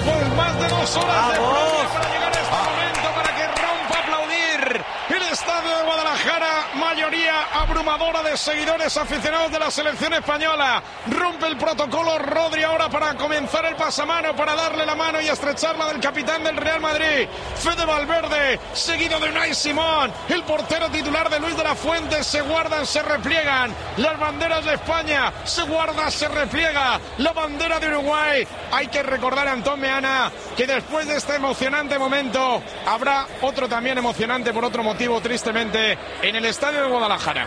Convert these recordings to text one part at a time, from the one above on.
pues más de 2 horas de prueba para llegar a este momento, para que rompa a aplaudir el estadio de Guadalajara. Mayoría abrumadora de seguidores aficionados de la selección española. Rompe el protocolo Rodri ahora para comenzar el pasamano, para darle la mano y estrecharla del capitán del Real Madrid, Fede Valverde, seguido de Unai Simón. El portero titular de Luis de la Fuente. Se guardan, se repliegan las banderas de España, se guarda, se repliega la bandera de Uruguay. Hay que recordar a Antón Meana que después de este emocionante momento habrá otro también emocionante por otro motivo, tristemente, en el estadio de Guadalajara.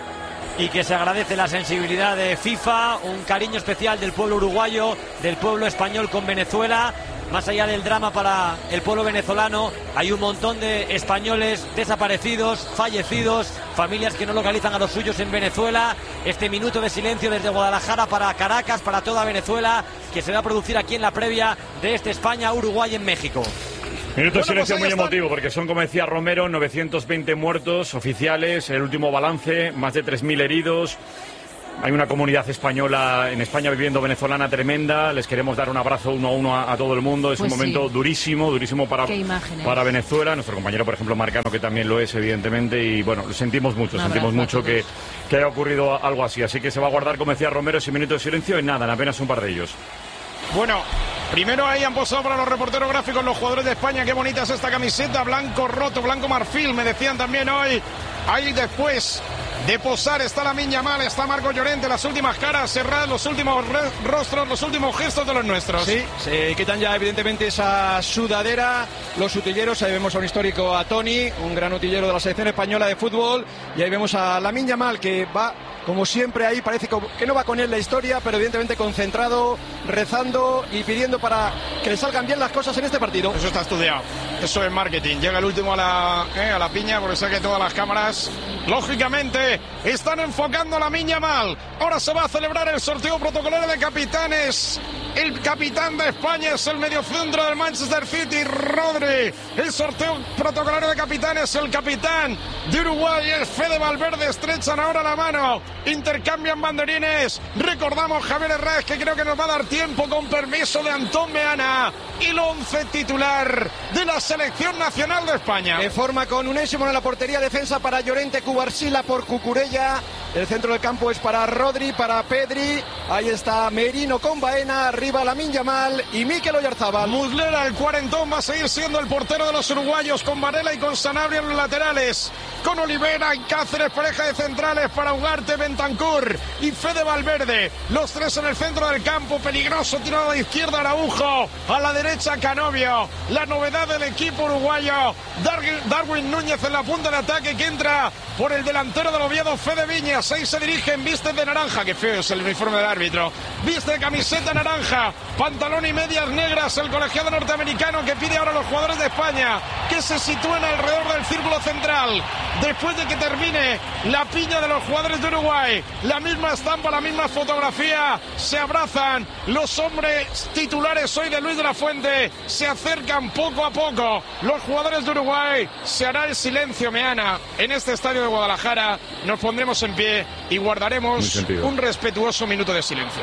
Y que se agradece la sensibilidad de FIFA, un cariño especial del pueblo uruguayo, del pueblo español con Venezuela. Más allá del drama para el pueblo venezolano, hay un montón de españoles desaparecidos, fallecidos, familias que no localizan a los suyos en Venezuela. Este minuto de silencio desde Guadalajara para Caracas, para toda Venezuela, que se va a producir aquí en la previa de este España-Uruguay en México. Minuto de silencio muy emotivo, porque son, como decía Romero, 920 muertos oficiales, el último balance, más de 3.000 heridos. Hay una comunidad española en España viviendo venezolana tremenda. Les queremos dar un abrazo uno a uno a todo el mundo. Es un momento durísimo para Venezuela. Nuestro compañero, por ejemplo, Marcano, que también lo es, evidentemente. Y bueno, lo sentimos mucho que haya ocurrido algo así. Así que se va a guardar, como decía Romero, ese minuto de silencio en nada, en apenas un par de ellos. Bueno, primero ahí han posado para los reporteros gráficos los jugadores de España. Qué bonita es esta camiseta, blanco roto, blanco marfil, me decían también hoy. Ahí después de posar está Lamine Yamal, está Marco Llorente, las últimas caras cerradas, los últimos rostros, los últimos gestos de los nuestros. Sí, se quitan ya evidentemente esa sudadera, los utilleros. Ahí vemos a un histórico, a Toni, un gran utillero de la selección española de fútbol, y ahí vemos a Lamine Yamal, que va, como siempre, ahí parece que no va con él la historia, pero evidentemente concentrado, rezando y pidiendo para que le salgan bien las cosas en este partido. Eso está estudiado, eso es marketing. Llega el último a la piña, porque sé que todas las cámaras, lógicamente, están enfocando a Lamine Yamal. Ahora se va a celebrar el sorteo protocolario de capitanes. El capitán de España es el mediocentro del Manchester City, Rodri. El sorteo protocolario de capitanes, el capitán de Uruguay es Fede Valverde. Estrechan ahora la mano, intercambian banderines. Recordamos Javier Herrera, que creo que nos va a dar tiempo, con permiso de Antón Meana. Y el 11 titular de la selección nacional de España. De forma con Unai Simón en la portería, defensa para Llorente, Cubarsila por Cucurella. El centro del campo es para Rodri, para Pedri. Ahí está Merino con Baena, arriba Lamine Yamal y Mikel Oyarzabal. Muslera, el cuarentón, va a seguir siendo el portero de los uruguayos, con Varela y con Sanabria en los laterales. Con Olivera y Cáceres, pareja de centrales para Ugarte, Bentancur y Fede Valverde. Los tres en el centro del campo, peligroso, tirado a la izquierda Araujo, a la derecha Canovio. La novedad del equipo uruguayo, Darwin Núñez en la punta de ataque, que entra por el delantero del Oviedo, Fede Viñas. Ahí se dirigen, viste de naranja, que feo es el uniforme del árbitro. Viste de camiseta naranja, pantalón y medias negras, el colegiado norteamericano, que pide ahora a los jugadores de España que se sitúen alrededor del círculo central. Después de que termine la piña de los jugadores de Uruguay, la misma estampa, la misma fotografía, se abrazan los hombres titulares hoy de Luis de la Fuente, se acercan poco a poco los jugadores de Uruguay. Se hará el silencio, Meana, en este estadio de Guadalajara. Nos pondremos en pie y guardaremos un respetuoso minuto de silencio.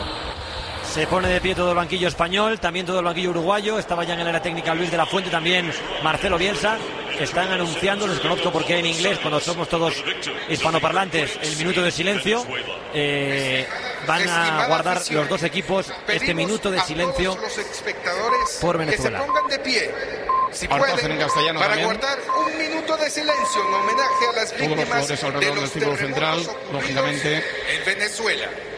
Se pone de pie todo el banquillo español, también todo el banquillo uruguayo. Estaba ya en el área técnica Luis de la Fuente, también Marcelo Bielsa. Están anunciando, les conozco porque en inglés, cuando somos todos hispanoparlantes, el minuto de silencio. Van a guardar los dos equipos este minuto de silencio por Venezuela. Que se pongan de pie, si pueden, para también guardar un minuto de silencio en homenaje a las víctimas todos los jugadores alrededor del círculo central, lógicamente, en Venezuela.